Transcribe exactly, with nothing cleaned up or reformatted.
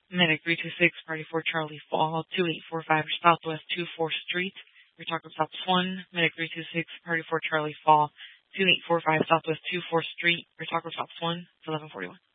Medic three two six, Party four Charlie Fall, two eight four five Southwest two fourth Street, Retacos Southwest one. Medic three two six, Party four Charlie Fall, two eight four five Southwest two fourth Street, Retacos Southwest one, eleven forty-one.